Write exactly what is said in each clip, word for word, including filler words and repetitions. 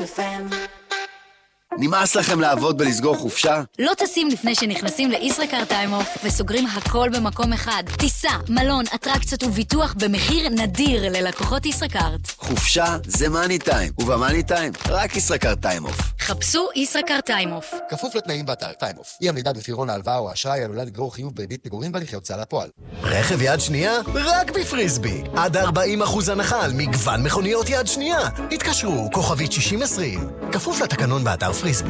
אף אם. נמאס לכם לעבוד בלסגור חופשה? לא טסים לפני שנכנסים לישראכרט טיים-אוף וסוגרים הכל במקום אחד. טיסה, מלון, אטרקציות וביטוח במחיר נדיר ללקוחות ישראכרט. חופשה זה מאני טיים, ובמאני טיים רק ישראכרט טיים-אוף. חפשו ישראכרט טיים-אוף. כפוף לתנאים באתר טיים-אוף. אי עמידה בפירעון ההלוואה או האשראי עלולה לגרור חיוב בריבית פיגורים והליכי הוצאה לפועל. רכב יד שנייה? רק בפריסבי. עד ארבעים אחוז הנחה על מגוון מכוניות יד שנייה. התקשרו, כוכבית שישים עשרים. כפוף לתקנון באתר פריסבי.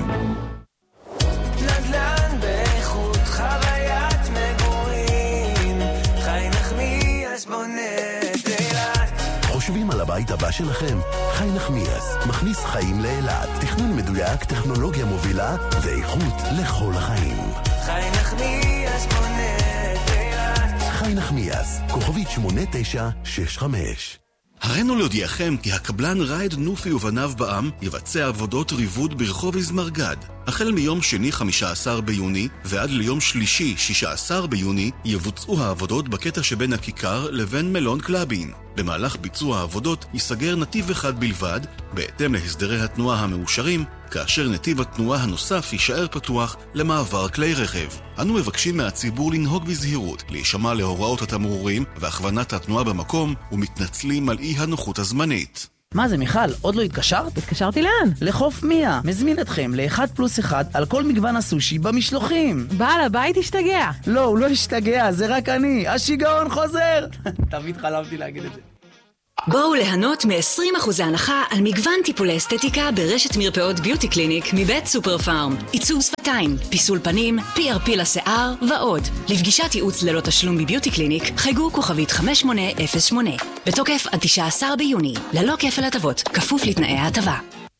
נדל"ן באיכות חוויית מגורים, חי נחמיאס בונה את אילת. חושבים על הבית הבא שלכם? חי נחמיאס מכניס חיים לאילת. תכנון מדויק, טכנולוגיה מובילה ואיכות לכל החיים. חי נחמיאס בונה את אילת. חי נחמיאס, כוכבית שמונה תשע שש חמש. הראינו להודיעכם כי הקבלן רייד נופי ובניו בעם יבצע עבודות ריבוד ברחוב איזמרגד. החל מיום שני חמישה עשר ביוני ועד ליום שלישי שישה עשר ביוני יבוצעו העבודות בקטע שבין הכיכר לבין מלון קלאבין. במהלך ביצוע העבודות ייסגר נתיב אחד בלבד, בהתאם להסדרי התנועה המאושרים, כאשר נתיב התנועה הנוסף יישאר פתוח למעבר כלי רכב. אנו מבקשים מהציבור לנהוג בזהירות, להישמע להוראות התמרורים והכוונת התנועה במקום, ומתנצלים על אי הנוחות הזמנית. מה זה מיכל? עוד לא התקשרת? התקשרתי לאן? לחוף מיה. מזמין אתכם לאחד פלוס אחד על כל מגוון הסושי במשלוחים. בעל הבית השתגע. לא, הוא לא השתגע, זה רק אני. השיגעון חוזר. תמיד חלמתי להגיד את זה. בואו ליהנות מ-עשרים אחוז הנחה על מגוון טיפולי אסתטיקה ברשת מרפאות ביוטי קליניק מבית סופר פארם. עיצוב שפתיים, פיסול פנים, פי אר פי לשיער ועוד. לפגישת ייעוץ ללא תשלום בביוטי קליניק חייגו כוכבית חמש שמונה אפס שמונה. בתוקף עד תשעה עשר ביוני, ללא כפל הטבות, כפוף לתנאי ההטבה.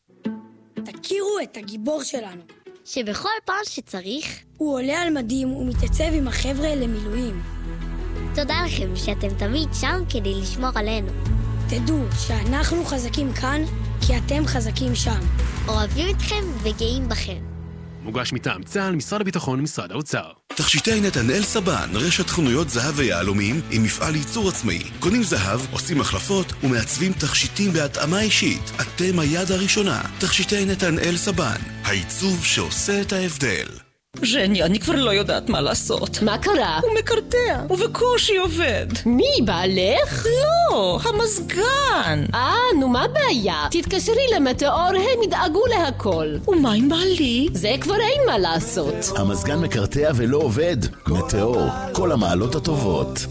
תכירו את הגיבור שלנו, שבכל פעם שצריך הוא עולה על מדים ומתייצב עם החבר'ה למילואים. תודה לכם שאתם תמיד שם כדי לשמור עלינו. תדעו שאנחנו חזקים כאן כי אתם חזקים שם. אוהבים אתכם וגאים בכם. מוגש מטעם צה"ל, משרד הביטחון ומשרד האוצר. תכשיטי נתנאל סבן, רשת חנויות זהב ויהלומים עם מפעל ייצור עצמאי. קונים זהב, עושים החלפות ומעצבים תכשיטים בהתאמה אישית. אתם היד הראשונה. תכשיטי נתנאל סבן, העיצוב שעושה את ההבדל. ז'ני, אני כבר לא יודעת מה לעשות. מה קרה? הוא מקרטע, ובקושי עובד. מי, בעלך? לא, המזגן. אה, נו מה הבעיה? תתקשרי למטאור, הם ידאגו להכל. ומה עם בעלי? זה כבר אין מה לעשות. המזגן מקרטע ולא עובד. מטאור, כל המעלות הטובות.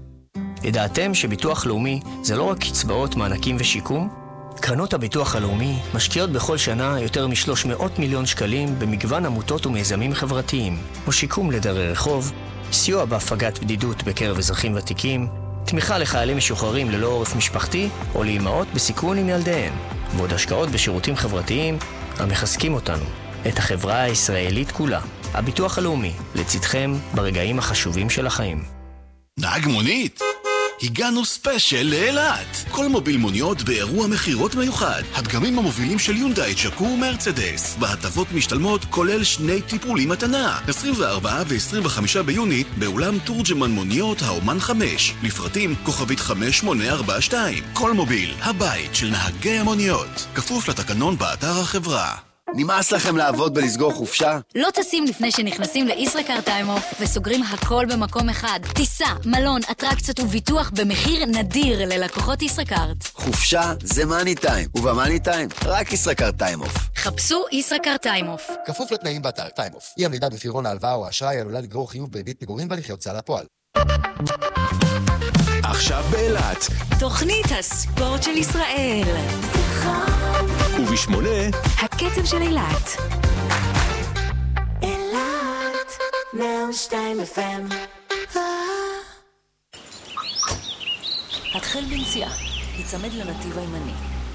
ידעתם שביטוח לאומי זה לא רק קצבאות, מענקים ושיקום? קרנות הביטוח הלאומי משקיעות בכל שנה יותר מ-שלוש מאות מיליון שקלים במגוון עמותות ומיזמים חברתיים, כמו שיקום לדרי רחוב, סיוע בהפגת בדידות בקרב אזרחים ותיקים, תמיכה לחיילים משוחררים ללא עורף משפחתי או לאימהות בסיכון עם ילדיהן, ועוד השקעות בשירותים חברתיים המחזקים אותנו, את החברה הישראלית כולה. הביטוח הלאומי, לצדכם ברגעים החשובים של החיים. נהג מונית? הגענו ספיישל לאילת. כל מוביל מוניות באירוע מחירות מיוחד. הדגמים המובילים של יונדאי, צ'קו ומרצדס. בהטבות משתלמות כולל שני טיפולים מתנה. עשרים וארבעה ו-עשרים וחמישה ביוני באולם תורג'מן מוניות האומן חמש. לפרטים כוכבית חמש שמונה ארבע שתיים. כל מוביל, הבית של נהגי המוניות. כפוף לתקנון באתר החברה. נמאס לכם לעבוד בלסגור חופשה? לא טסים לפני שנכנסים לישראכרט טיים-אוף וסוגרים הכל במקום אחד. טיסה, מלון, אטרקציות וביטוח במחיר נדיר ללקוחות ישראכרט. חופשה זה מאני טיים, ובמאני טיים רק ישראכרט טיים-אוף. חפשו ישראכרט טיים-אוף. כפוף לתנאים באתר טיים-אוף. אי עמידה בפירעון ההלוואה או האשראי עלולה לגרור חיוב בריבית פיגורים והליכי הוצאה לפועל. עכשיו באילת תוכנית הספורט של ישראל. ובשמונה הקצב של אילת. אילת מאה ושתיים אף אם. התחל בנסיעה, נצמד לנתיב הימני.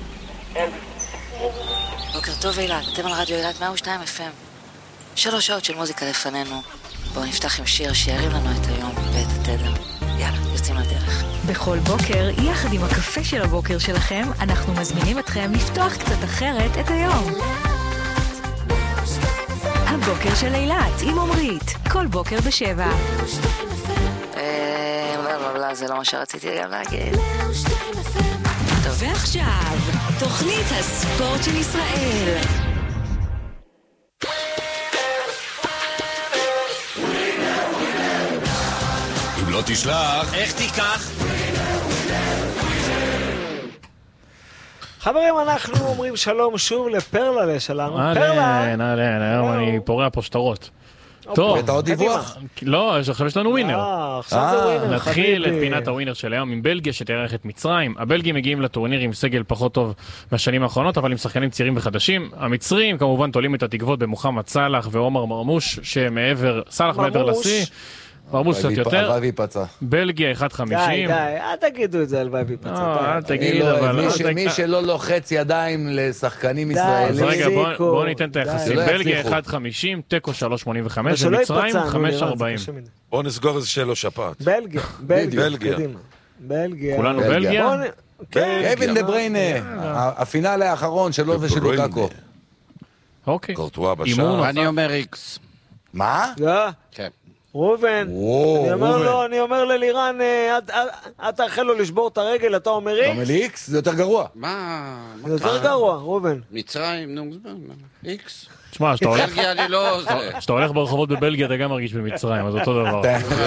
בוקר טוב אילת, אתם על רדיו אילת מאה ושתיים אף אם. שלוש שעות של מוזיקה לפנינו. בואו נפתח עם שיר שירים לנו את היום ואת התדר. יאללה, יוצאים לדרך. בכל בוקר, יחד עם הקפה של הבוקר שלכם, אנחנו מזמינים אתכם לפתוח קצת אחרת את היום. הבוקר של אילת עם עומרית, כל בוקר בשבע. אה, לא, לא, לא, זה לא מה שרציתי גם להגיד. טוב, ועכשיו, תוכנית הספורט של ישראל. אם לא תשלח, איך תיקח? חברים, אנחנו אומרים שלום שוב לפרללה שלנו. פרלה! אהלן, אהלן, היום אני פורע פה שטרות. טוב. אתה עוד דיווח? לא, עכשיו יש לנו ווינר. עכשיו זה ווינר, נתחיל את פינת הווינר של היום עם בלגיה שתארח את מצרים. הבלגים מגיעים לטורניר עם סגל פחות טוב מהשנים האחרונות, אבל עם שחקנים צעירים וחדשים. המצרים כמובן תולים את התקוות במוחמד סלאח ועומר מרמוש, שמעבר, סלאח מעבר לשיא. מרמוש קצת יותר. הלוואי ויפצע. בלגיה אחד חמישים. די, די, אל תגידו את זה, הלוואי ויפצע. אל תגיד, אבל... מי שלא לוחץ ידיים לשחקנים ישראלים. אז רגע, בואו ניתן את היחסים. בלגיה אחד חמישים, טקו שלוש שמונים וחמש, ומצרים חמש ארבעים. בואו נסגור איזה שלו שפעת. בלגיה, בלגיה. בלגיה. כולנו בלגיה? קווין דה בריינה, הפינאלי האחרון שלו ושל לוקאקו. אוקיי. קורטואה בשער. אני אומר איקס. מה? כן. רובן, אני אומר לו, אני אומר ללירן, את תאכל לו לשבור את הרגל, אתה אומר איקס? אתה אומר לי איקס? זה יותר גרוע. מה? זה יותר גרוע, רובן. מצרים, נו, איקס. תשמע, בלגיה אני לא... כשאתה הולך ברחובות בבלגיה, אתה גם מרגיש במצרים, אז אותו דבר.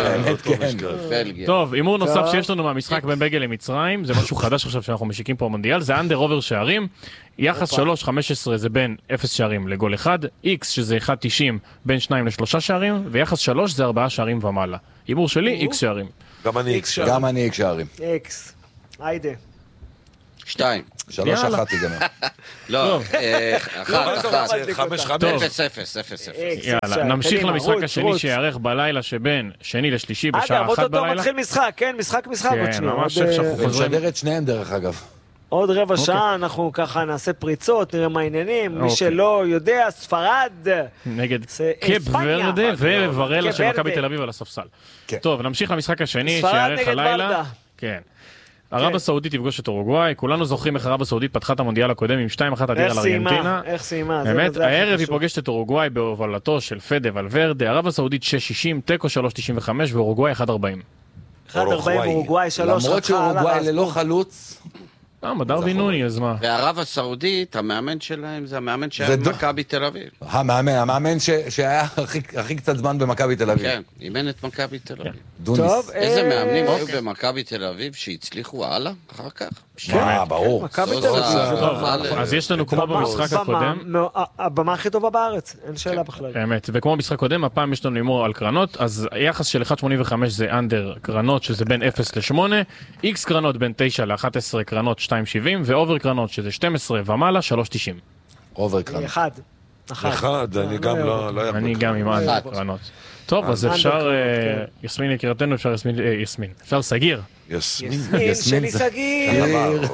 טוב, אימור נוסף שיש לנו מהמשחק בין בלגיה למצרים, זה משהו חדש עכשיו שאנחנו משיקים פה במונדיאל, זה אנדר אובר שערים, יחס שלוש חמש עשרה זה בין אפס שערים לגול אחד, איקס שזה אחד תשעים בין שניים לשלושה שערים, ויחס שלוש זה ארבעה שערים ומעלה. אימור שלי, איקס שערים. גם אני איקס שערים. גם אני איקס שערים. איקס. היידה. שתיים. שלוש אחת ייגמר. לא, אחת, אחת. חמש, חמש. אפס, אפס, אפס, אפס. יאללה, נמשיך למשחק השני שיערך בלילה שבין שני לשלישי בשעה אגב, אחת עוד בלילה. אותו מתחיל משחק, כן, משחק משחק עוד כן, שנייה. ממש עכשיו אנחנו חוזרים. ונשדר את שניהם דרך אגב. עוד רבע שעה אנחנו ככה נעשה פריצות, נראה מה העניינים, מי שלא יודע, ספרד. נגד קאפ ורדה וורלה של מכבי תל אביב על הספסל. טוב, נמשיך למשחק השני שיערך הלילה. כן. ערב הסעודית תפגוש את אורוגוואי, כולנו זוכרים איך ערב הסעודית פתחה את המונדיאל הקודם עם שתיים אחת אדיר על ארגנטינה. איך סיימה, באמת, הערב היא פוגשת את אורוגוואי בהובלתו של פדה ולוורדה, ערב הסעודית שש שישים, טקו שלוש תשעים וחמש ואורוגוואי אחד ארבעים. אחד ארבעים אורוגוואי שלוש. למרות שאורוגוואי ללא חלוץ. אה, דרווין נוני, אז מה? וערב הסעודית, המאמן שלהם זה המאמן שהיה במכבי תל אביב. המאמן, המאמן שהיה הכי קצת זמן במכבי תל אביב. כן, אימן את מכבי תל אביב. טוב, איזה מאמנים היו במכבי תל אביב שהצליחו הלאה אחר כך? כן, ברור. מכבי תל אביב. אז יש לנו כמו במשחק הקודם. הבמה הכי טובה בארץ, אין שאלה בכלל. באמת, וכמו במשחק הקודם, הפעם יש לנו הימור על קרנות, אז היחס של אחד שמונים וחמש זה אנדר קרנות, שזה בין אפס לשמונה, איקס קרנות בין תשע לאחת עשרה קרנות שתיים שבעים, ואובר קרנות שזה שתים עשרה ומעלה שלוש תשעים. אובר קרנות. אחד. אחד, אני גם לא יכול. אני גם עם אנדר קרנות. טוב, אז אפשר, יסמין יקירתנו, אפשר יסמין, אפשר סגיר. יסמין. יסמין שלי סגיר.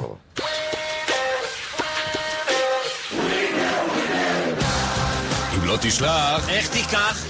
אם לא תשלח, איך תיקח?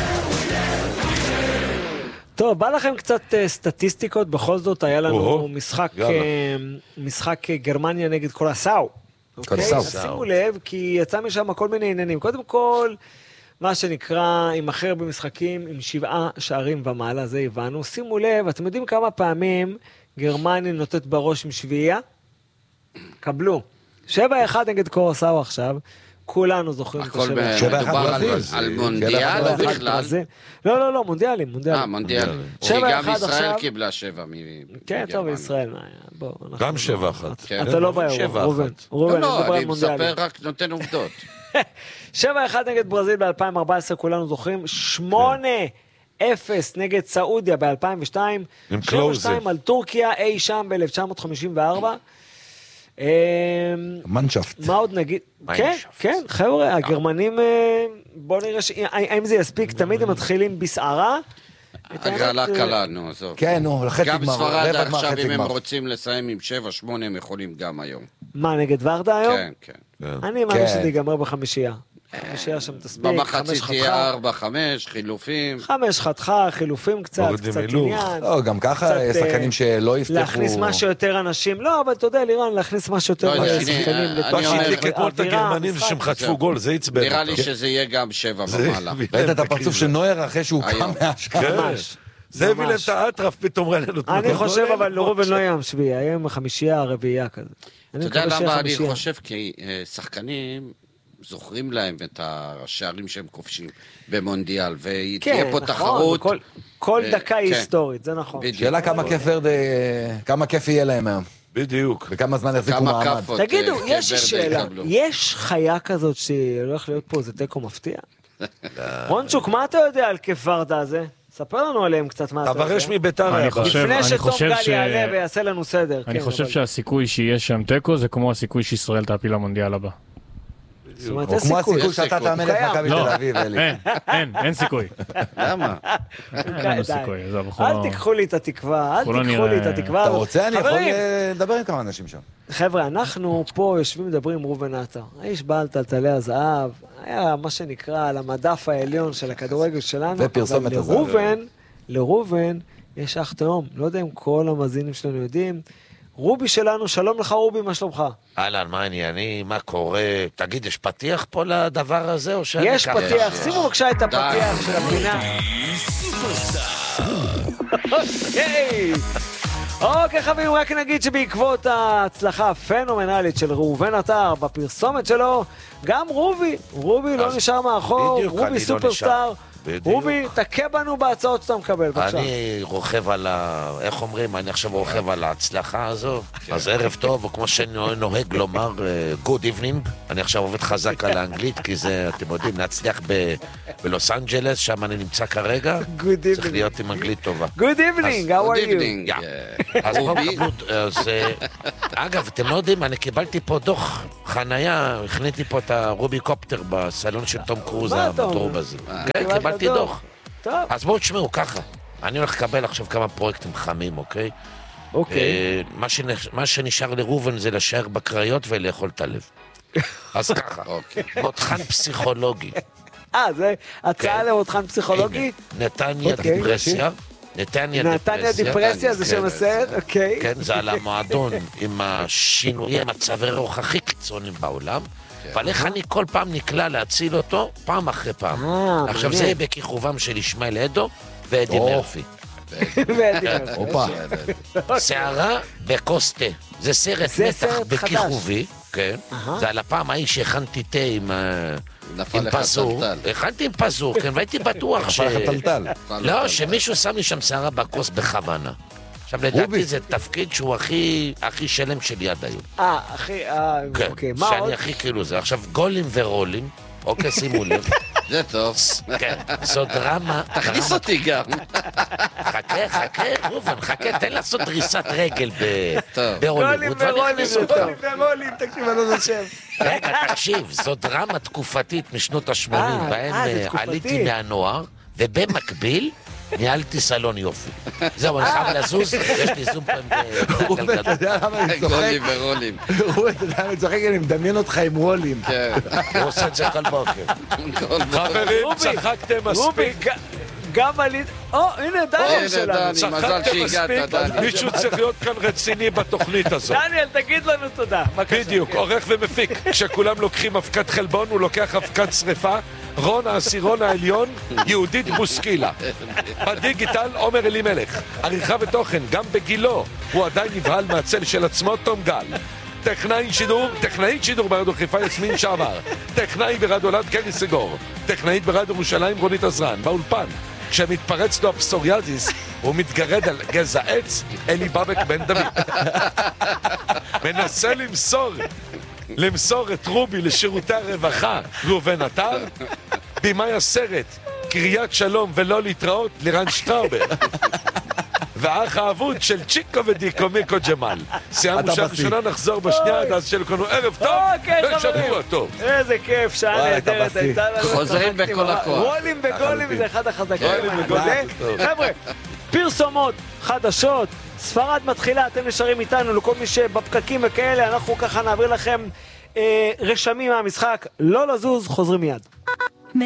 טוב, בא לכם קצת סטטיסטיקות, בכל זאת היה לנו משחק משחק גרמניה נגד קולאסאו. קולאסאו. שימו לב, כי יצא משם כל מיני עניינים. קודם כל, מה שנקרא, עם אחר במשחקים, עם שבעה שערים ומעלה, זה הבנו. שימו לב, אתם יודעים כמה פעמים גרמניה נותנת בראש עם שביעייה? קבלו. שבע אחד נגד קולאסאו עכשיו. כולנו זוכרים את השבע. מדובר על מונדיאל או בכלל? לא, לא, לא, מונדיאלים, מונדיאלים. אה, מונדיאלים. גם ישראל קיבלה שבע. כן, טוב, ישראל. גם שבע אחת. אתה לא באירוע, רובן. רובן, לא, אני מספר רק נותן עובדות. שבע אחד נגד ברזיל ב-אלפיים וארבע עשרה, כולנו זוכרים. שמונה אפס נגד סעודיה ב-אלפיים ושתיים. עם קלוזים. שבע שתיים על טורקיה אי שם ב-אלף תשע מאות חמישים וארבע. מנשפט. מה עוד נגיד? כן, כן, חבר'ה, הגרמנים, בואו נראה, האם זה יספיק, תמיד הם מתחילים בסערה. הגרלה קלה, נו, עזוב. כן, נו, לחצי גמר. גם ספרד עכשיו, אם הם רוצים לסיים עם שבע שמונה, הם יכולים גם היום. מה, נגד ורדה היום? כן, כן. אני מאמין שזה ייגמר בחמישייה. חמישייה שם תספיק, במחצית תהיה ארבע, חמש, חילופים. חמש חתכה, חילופים קצת, קצת עניין. לא, גם ככה שחקנים שלא יפתחו. להכניס משהו יותר אנשים, לא, אבל אתה יודע, לירן, להכניס משהו יותר שחקנים. מה שהדליק אתמול את הגרמנים זה שהם חטפו גול, זה יצבן. נראה לי שזה יהיה גם שבע ומעלה. ראית את הפרצוף של נויר אחרי שהוא קם מהשקעה. ממש. זה הביא להם את האטרף, פתאום ראה לנו. אני חושב, אבל לרובן לא יהיה שביעי, היה עם החמישייה הרביעייה כזה. אתה יודע למה אני חושב? כי שחקנים זוכרים להם את השערים שהם כובשים במונדיאל, ותהיה פה תחרות. כל דקה היא היסטורית, זה נכון. שאלה כמה כיף ורדה, כמה כיף יהיה להם היום. בדיוק. וכמה זמן יחזיקו מעמד. תגידו, יש שאלה, יש חיה כזאת שהולך להיות פה איזה טקו מפתיע? רונצ'וק, מה אתה יודע על כיף ורדה הזה? ספר לנו עליהם קצת מה אתה יודע. תברש מביתר. לפני שתום גל יעלה ויעשה לנו סדר. אני חושב שהסיכוי שיהיה שם טקו זה כמו הסיכוי שישראל תעפיל למונדיאל הבא. או כמו הסיכוי שאתה תאמן את מכבי תל אביב, אלי. אין, אין, אין סיכוי. למה? אין לנו סיכוי. אל תיקחו לי את התקווה, אל תיקחו לי את התקווה. אתה רוצה? אני יכול לדבר עם כמה אנשים שם. חבר'ה, אנחנו פה יושבים מדברים עם רובן עטר. האיש בעל טלטלי הזהב, היה מה שנקרא על המדף העליון של הכדורגל שלנו. ופרסומת הזהב. לרובן, לרובן, יש אח תאום. לא יודע אם כל המאזינים שלנו יודעים. רובי שלנו, שלום לך רובי, מה שלומך? אהלן, מה ענייני, מה קורה? תגיד, יש פתיח פה לדבר הזה או שאני... יש פתיח, שימו בבקשה את הפתיח של הפינה. אוקיי. אוקיי חברים, רק נגיד שבעקבות ההצלחה הפנומנלית של ראובן עטר בפרסומת שלו, גם רובי, רובי לא נשאר מאחור, רובי סופרסטאר. רובי, תכה בנו בהצעות שאתה מקבל, בבקשה. אני רוכב על ה... איך אומרים? אני עכשיו רוכב על ההצלחה הזו. אז ערב טוב, וכמו שאני נוהג לומר, good evening. אני עכשיו עובד חזק על האנגלית, כי זה, אתם יודעים, להצליח בלוס אנג'לס, שם אני נמצא כרגע. good evening. צריך להיות עם אנגלית טובה. good evening, how are you? אז אגב, אתם לא יודעים, אני קיבלתי פה דוח חנייה, הכניתי פה את הרובי קופטר בסלון של תום קרוז המטור בזה. כן, קיבלתי דוח. אז בואו תשמעו ככה, אני הולך לקבל עכשיו כמה פרויקטים חמים, אוקיי? אוקיי. מה שנשאר לרובן זה לשער בקריות ולאכול את הלב. אז ככה, מותחן פסיכולוגי. אה, זה הצעה למותחן פסיכולוגי? נתניה דיפרסיה. נתניה דיפרסיה זה שם הסרט, אוקיי. כן, זה על המועדון עם השינויי מצבי רוח הכי קיצוניים בעולם. אבל איך אני כל פעם נקלע להציל אותו, פעם אחרי פעם. עכשיו זה בכיכובם של ישמעאל אדו ואדי מרפי. ואדי מרפי. שערה בקוסטה. זה סרט מתח בכיכובי, כן. זה על הפעם ההיא שהכנתי תה עם פזור. הכנתי עם פזור, כן, והייתי בטוח ש... לא, שמישהו שם לי שם שערה בקוס בכוונה. עכשיו, לדעתי זה תפקיד שהוא הכי, הכי שלם של יד היום. אה, הכי, אה, אוקיי, מה עוד? שאני הכי כאילו זה. עכשיו, גולים ורולים, אוקיי, שימו לב. זה טוב. כן, זו דרמה. תכניס אותי גם. חכה, חכה, רובן, חכה, תן לעשות דריסת רגל ברולים. גולים ורולים, גולים ורולים, תקשיב, אני לא נשב. רגע, תקשיב, זו דרמה תקופתית משנות ה-שמונים, בהם עליתי מהנוער, ובמקביל, ניהלתי סלון יופי. זהו, אני חייב לזוז, יש לי זום פעם בגלגל. אתה יודע למה אני צוחק? גולים ורולים. רובי, אתה יודע למה אני צוחק? אני מדמיין אותך עם רולים. כן. הוא עושה את זה כל בוקר. חברים, צחקתם מספיק. גם עלית... או, הנה דניאל שלנו. צחקתם מספיק, מישהו צריך להיות כאן רציני בתוכנית הזאת. דניאל, תגיד לנו תודה. בדיוק, עורך ומפיק. כשכולם לוקחים אבקת חלבון, הוא לוקח אבקת שריפה. רון העשירון העליון, יהודית בוסקילה. בדיגיטל, עומר אלימלך. עריכה ותוכן, גם בגילו. הוא עדיין נבהל מהצל של עצמו, תום גל. טכנאי שידור, טכנאית שידור ברדיו חיפה יסמין שעבר. טכנאי ברדיו אלעד קרי סגור. טכנאית ברדיו ירושלים רונית עזרן. באולפן, כשמתפרץ לו הפסוריאזיס, הוא מתגרד על גזע עץ, אלי בבק בן דוד. מנסה למסור, למסור את רובי לשירותי הרווחה, ראובן עטר. בימאי הסרט, קריית שלום ולא להתראות, לירן שטראובר. והאח האבוד של צ'יקו ודיקו מיקו ג'מאל. סיימנו שעה ראשונה, נחזור בשנייה, עד אז שיהיה לכנו ערב טוב ושבוע טוב. איזה כיף, שעה נהדרת הייתה לנו. חוזרים בכל הכוח. רולים וגולים זה אחד החזקים. חבר'ה, פרסומות, חדשות, ספרד מתחילה, אתם נשארים איתנו, לכל מי שבפקקים וכאלה, אנחנו ככה נעביר לכם רשמים מהמשחק, לא לזוז, חוזרים מיד.